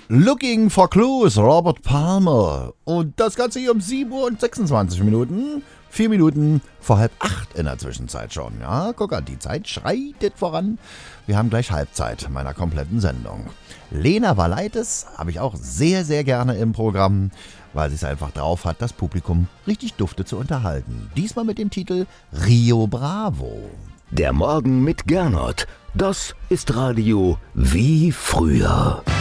Looking for Clues, Robert Palmer. Und das Ganze hier um 7 Uhr und 26 Minuten. 4 Minuten vor 7:30 in der Zwischenzeit schon. Ja, guck an, die Zeit schreitet voran. Wir haben gleich Halbzeit meiner kompletten Sendung. Lena Valaitis habe ich auch sehr, sehr gerne im Programm, weil sie es einfach drauf hat, das Publikum richtig dufte zu unterhalten. Diesmal mit dem Titel Rio Bravo. Der Morgen mit Gernot. Das ist Radio wie früher.